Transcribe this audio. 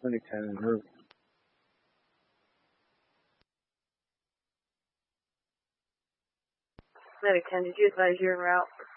Clinic 10 in Irving. Medic 10, did you advise your route?